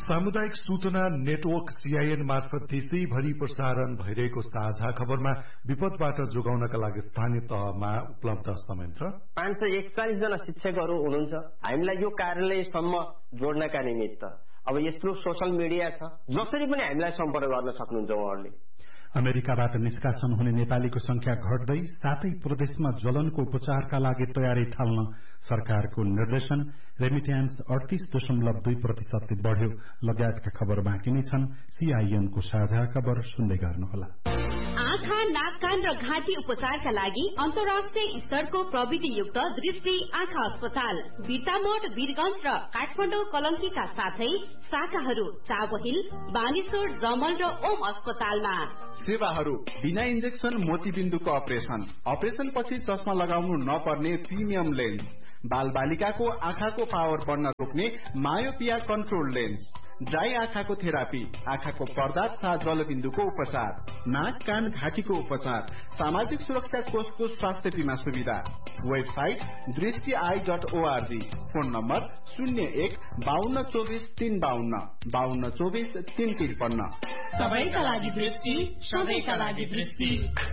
सामुदायिक सूचना network CIN मार्फत देशैभरि प्रसारण भइरहेको साझा खबरमा विपदबाट जोगाउनका लागि स्थानीय तहमा उपलब्ध संयन्त्र 541 जना शिक्षकहरू हुनुहुन्छ। हामीलाई यो कार्यालयसम्म जोड्नका निमित्त अब यस्तो सोशल मिडिया छ, जसरी पनि हामीलाई सम्पर्क गर्न सक्नुहुन्छ उहाँहरूले। अमेरिकाबाट निष्कासन हुने नेपालीको संख्या घट्दै 7 प्रदेशमा ज्वलनको उपचारका लागि तयारी थाल्न सरकारको निर्देशन। रेमिट्यान्स 38.2% बढ़्यो लगायतका खबर बाँकी नै छन्। सीआईएनको साझा खबर सुन्दै गर्नुहोला। आँखा, नाक, कान र घाँटी उपचारका लागि अन्तर्राष्ट्रिय स्तरको प्रविधियुक्त दृष्टि आँखा अस्पताल बिर्तामोड, वीरगंज र काठमाडौँ कलंकीका साथै शाखाहरू चाबहिल, बानेश्वर, जमल र ओम अस्पतालमा। सेवाहरू बिना इन्जेक्सन मोतीबिन्दुको अपरेशन पछि चस्मा लगाउनु नपर्ने प्रिमियम लेन्स, बाल बालिकाको आँखाको पावर बढ्न रोक्ने मायोपिया कन्ट्रोल लेन्स, ड्राई आँखाको थेरापी, आँखाको पर्दा तथा जलबिन्दुको उपचार, नाक, कान, घाँटीको उपचार, सामाजिक सुरक्षा कोषको स्वास्थ्य बीमा सुविधा। Website दृष्टि.org, phone number 01 52 24 352 52 24 353। सबैका लागि दृष्टि, सबैका लागि दृष्टि।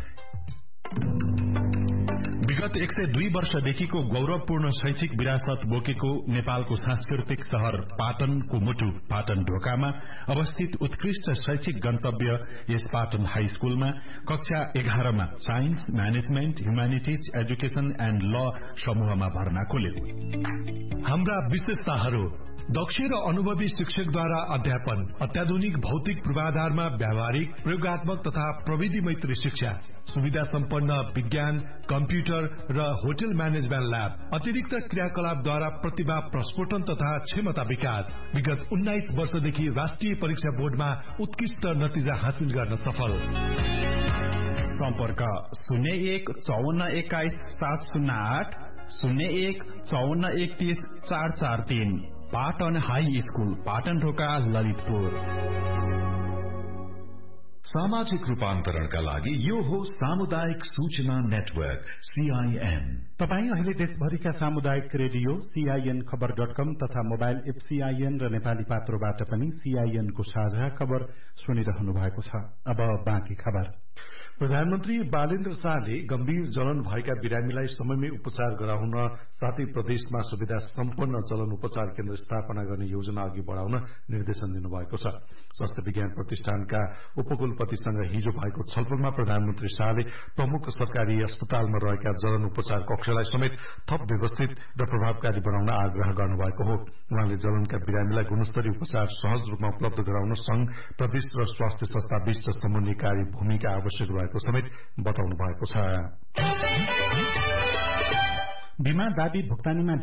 विगत 102 वर्षदेखिको गौरवपूर्ण शैक्षिक विरासत बोकेको नेपालको सांस्कृतिक शहर पाटनको मुटु पाटन ढोकामा अवस्थित उत्कृष्ट शैक्षिक गन्तव्य यस पाटन हाई स्कूलमा कक्षा 11 मा science, management, humanities, education and ल समूहमा भर्ना खोल्यो। हाम्रा विशेषताहरू: दक्ष र अनुभवी शिक्षकद्वारा अध्यापन, अत्याधुनिक भौतिक पूर्वाधारमा व्यावहारिक, प्रयोगात्मक तथा प्रविधि मैत्री शिक्षा, सुविधा सम्पन्न विज्ञान, कम्प्युटर र होटल म्यानेजमेन्ट ल्याब, अतिरिक्त क्रियाकलापद्वारा प्रतिभा प्रस्फोटन तथा क्षमता विकास। विगत 19 वर्षदेखि राष्ट्रिय परीक्षा बोर्डमा उत्कृष्ट नतिजा हासिल गर्न सफल। सम्पर्क 01 54 21 708 01 54 31 443। पाटन हाई स्कूल, पाटन ढोका, ललितपुर। सामाजिक रूपान्तरणका लागि यो हो सामुदायिक सूचना नेटवर्क सीआईएन। तपाईँ अहिले देशभरिका सामुदायिक रेडियो सीआईएन खबर.com तथा मोबाइल एप सीआईएन र नेपाली पात्रोबाट पनि सीआईएन को साझा खबर सुनिरहनु भएको छ। अब बाँकी खबर। प्रधानमन्त्री बालेन्द्र शाहले गम्भीर जलन भएका बिरामीलाई समयमै उपचार गराउन साथै प्रदेशमा सुविधा सम्पन्न जलन उपचार केन्द्र स्थापना गर्ने योजना अघि बढ़ाउन निर्देशन दिनुभएको छ। स्वास्थ्य विज्ञान प्रतिष्ठानका उपकुलपतिसँग हिजो भएको छलफलमा प्रधानमन्त्री शाहले प्रमुख सरकारी अस्पतालमा रहेका जलन उपचार कक्षलाई समेत थप व्यवस्थित र प्रभावकारी बनाउन आग्रह गर्नुभएको हो। उहाँले जलनका बिरामीलाई गुणस्तरीय उपचार सहज रूपमा उपलब्ध गराउन संघ, प्रदेश र स्वास्थ्य संस्था बीच समन्वयकारी भूमिका आवश्यक रहेको समेत बताउनु भएको छ। बीमा दावी भुक्तानीमा